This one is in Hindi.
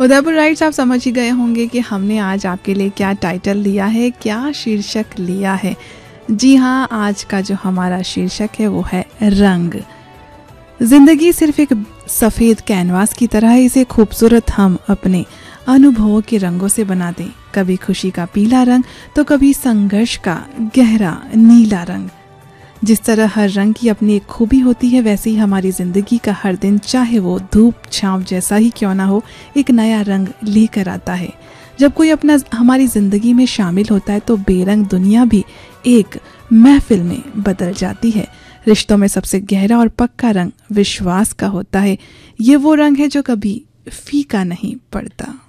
उदयपुर राइट्स, आप समझ ही गए होंगे कि हमने आज आपके लिए क्या टाइटल लिया है, क्या शीर्षक लिया है। जी हाँ, आज का जो हमारा शीर्षक है वो है रंग। जिंदगी सिर्फ एक सफ़ेद कैनवास की तरह है, इसे खूबसूरत हम अपने अनुभवों के रंगों से बना दें। कभी खुशी का पीला रंग तो कभी संघर्ष का गहरा नीला रंग। जिस तरह हर रंग की अपनी एक खूबी होती है, वैसे ही हमारी ज़िंदगी का हर दिन, चाहे वो धूप छाँव जैसा ही क्यों ना हो, एक नया रंग लेकर आता है। जब कोई अपना हमारी ज़िंदगी में शामिल होता है तो बेरंग दुनिया भी एक महफिल में बदल जाती है। रिश्तों में सबसे गहरा और पक्का रंग विश्वास का होता है। ये वो रंग है जो कभी फीका नहीं पड़ता।